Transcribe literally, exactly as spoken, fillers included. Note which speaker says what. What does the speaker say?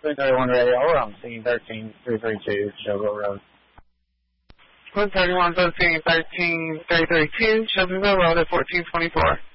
Speaker 1: Twin thirty-one radio, we're on scene thirteen three thirty-two, Shelbyville Road.
Speaker 2: one thirty-one, both scene thirteen three thirty-two, Shelbyville Road at fourteen twenty-four.